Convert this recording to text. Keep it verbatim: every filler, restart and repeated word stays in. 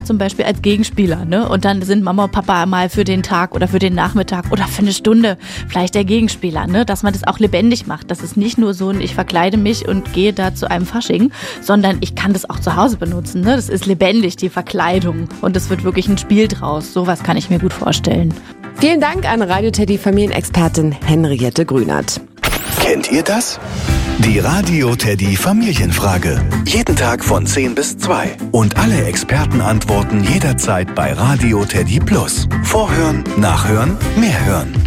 zum Beispiel als Gegenspieler, ne? Und dann sind Mama und Papa mal für den Tag oder für den Nachmittag oder für eine Stunde vielleicht der Gegenspieler, ne? Dass man das auch lebendig macht. Das ist nicht nur so ein, ich verkleide mich und gehe da zu einem Fasching, sondern ich kann das auch zu Hause benutzen, ne? Das ist lebendig, die Verkleidung. Und es wird wirklich ein Spiel draus. Sowas kann ich mir gut vorstellen. Vielen Dank an Radio Teddy Familienexpertin Henriette Grünert. Kennt ihr das? Die Radio Teddy Familienfrage. Jeden Tag von zehn bis zwei. Und alle Experten antworten jederzeit bei Radio Teddy Plus. Vorhören, nachhören, mehr hören.